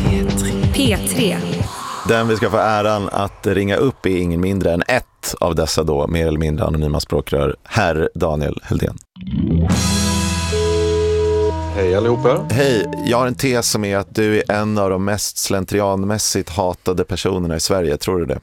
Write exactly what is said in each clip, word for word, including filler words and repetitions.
P tre. Den vi ska få äran att ringa upp är ingen mindre än ett av dessa då mer eller mindre anonyma språkrör, herr Daniel Heldén. Hej allihopa. Hej, jag har en tes som är att du är en av de mest slentrianmässigt hatade personerna i Sverige, tror du det?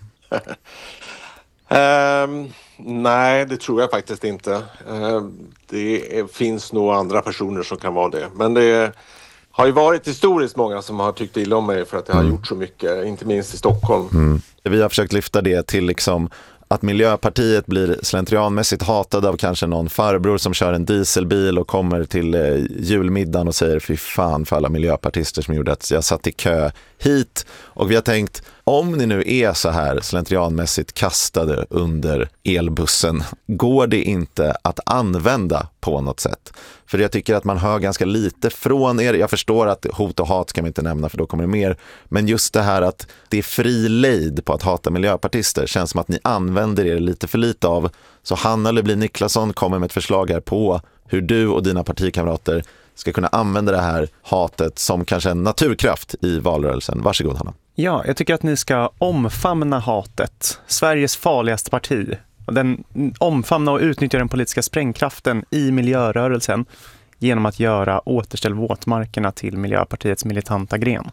um, nej, det tror jag faktiskt inte. Uh, det är, finns nog andra personer som kan vara det. Men det har ju varit historiskt många som har tyckt illa om mig för att jag har mm. gjort så mycket, inte minst i Stockholm. Mm. Vi har försökt lyfta det till liksom att Miljöpartiet blir slentrianmässigt hatad av kanske någon farbror som kör en dieselbil och kommer till eh, julmiddagen och säger fy fan för alla miljöpartister som gjorde att jag satt i kö hit. Och vi har tänkt, om ni nu är så här slentrianmässigt kastade under elbussen, går det inte att använda på något sätt? För jag tycker att man hör ganska lite från er. Jag förstår att hot och hat kan man inte nämna för då kommer det mer. Men just det här att det är fri lejd på att hata miljöpartister känns som att ni använder er lite för lite av. Så Hanna Löfblin Niklasson kommer med ett förslag här på hur du och dina partikamrater ska kunna använda det här hatet som kanske en naturkraft i valrörelsen. Varsågod Hanna. Ja, jag tycker att ni ska omfamna hatet. Sveriges farligaste parti. Den omfamna och utnyttja den politiska sprängkraften i miljörörelsen genom att göra återställ våtmarkerna till Miljöpartiets militanta gren.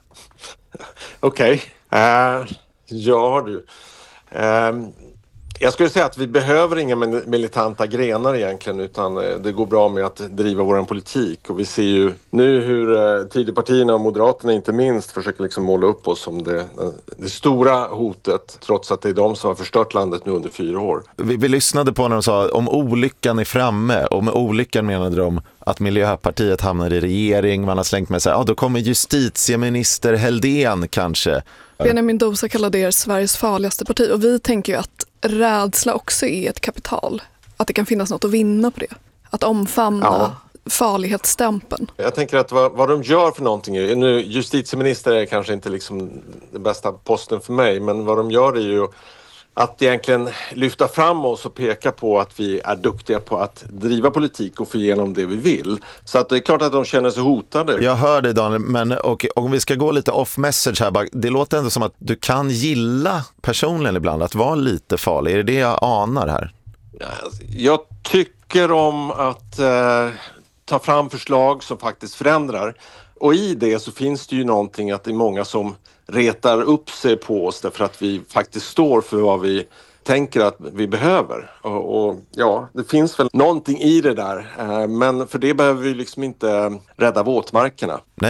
Okej. Okay. Uh, ja du. Uh, jag skulle säga att vi behöver inga militanta grenar egentligen, utan det går bra med att driva vår politik. Och vi ser ju nu hur uh, Tidöpartierna och Moderaterna inte minst försöker liksom måla upp oss som det, det stora hotet, trots att det är de som har förstört landet nu under fyra år. Vi, vi lyssnade på när de sa om olyckan är framme, och med olyckan menade de att Miljöpartiet hamnar i regering. Man har slängt med sig, ja ah, då kommer justitieminister Heldén kanske. Benjamin Dosa kallade er Sveriges farligaste parti, och vi tänker ju att rädsla också är ett kapital. Att det kan finnas något att vinna på det. Att omfamna ja. farlighetsstämpeln. Jag tänker att vad, vad de gör för någonting är, nu justitieminister är kanske inte liksom den bästa posten för mig, men vad de gör är ju att egentligen lyfta fram oss och peka på att vi är duktiga på att driva politik och få igenom det vi vill. Så att det är klart att de känner sig hotade. Jag hör dig Daniel, men och, och om vi ska gå lite off message här, det låter ändå som att du kan gilla personligen ibland att vara lite farlig. Är det det jag anar här? Jag tycker om att eh, ta fram förslag som faktiskt förändrar. Och i det så finns det ju någonting att det är många som retar upp sig på oss därför att vi faktiskt står för vad vi tänker att vi behöver. Och, och ja, det finns väl någonting i det där. Men för det behöver vi liksom inte rädda våtmarkerna. Nej.